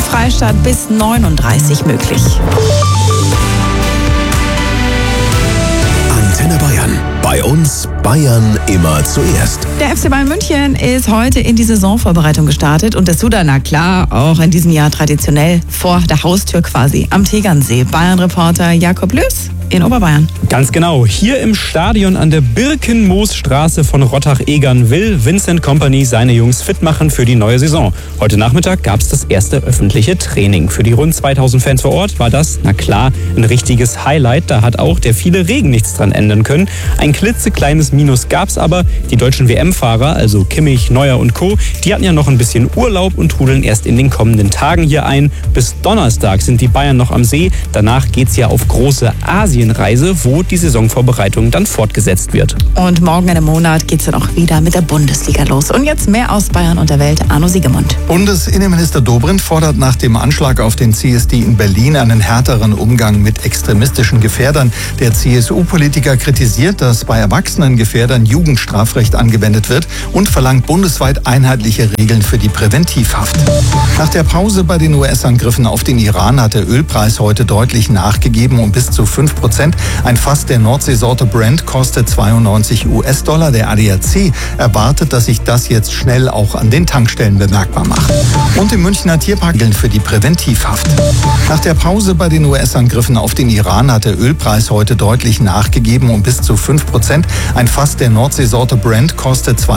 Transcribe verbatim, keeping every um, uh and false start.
Freistaat bis neununddreißig möglich. Antenne Bayern. Bei uns Bayern immer zuerst. Der F C Bayern München ist heute in die Saisonvorbereitung gestartet und das tut er, na klar, auch in diesem Jahr traditionell vor der Haustür quasi am Tegernsee. Bayern-Reporter Jakob Löws in Oberbayern. Ganz genau. Hier im Stadion an der Birkenmoosstraße von Rottach-Egern will Vincent Kompany seine Jungs fit machen für die neue Saison. Heute Nachmittag gab es das erste öffentliche Training. Für die rund zweitausend Fans vor Ort war das, na klar, ein richtiges Highlight. Da hat auch der viele Regen nichts dran ändern können. Ein klitzekleines Minus gab's aber. Die deutschen W M-Fahrer, also Kimmich, Neuer und Co., die hatten ja noch ein bisschen Urlaub und trudeln erst in den kommenden Tagen hier ein. Bis Donnerstag sind die Bayern noch am See. Danach geht's ja auf große Asienreise, wo die Saisonvorbereitung dann fortgesetzt wird. Und morgen in einem Monat geht's dann auch wieder mit der Bundesliga los. Und jetzt mehr aus Bayern und der Welt, Arno Siegemund. Bundesinnenminister Dobrindt fordert nach dem Anschlag auf den C S D in Berlin einen härteren Umgang mit extremistischen Gefährdern. Der C S U-Politiker kritisiert, dass bei erwachsenen Gefährdern Jugendstrafrecht angewendet wird und verlangt bundesweit einheitliche Regeln für die Präventivhaft. Nach der Pause bei den U S-Angriffen auf den Iran hat der Ölpreis heute deutlich nachgegeben um bis zu fünf Prozent. Ein Fass der Nordseesorte Brent kostet zweiundneunzig US-Dollar. Der A D A C erwartet, dass sich das jetzt schnell auch an den Tankstellen bemerkbar macht. Und im Münchner Tierpark Regeln für die Präventivhaft. Nach der Pause bei den U S-Angriffen auf den Iran hat der Ölpreis heute deutlich nachgegeben um bis zu fünf Prozent. Ein Fass der Nordseesorte Brent kostet zwei